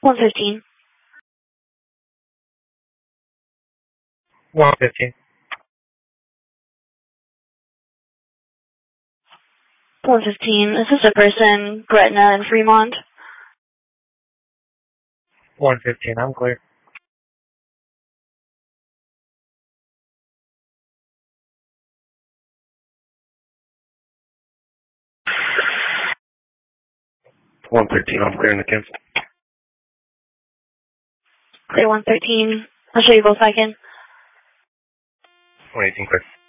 115. 115. 115. Is this a person, Gretna in Fremont? 115, I'm clear. I'm clear in the cancel. Clear 113. I'll show you both back in. 118 clear.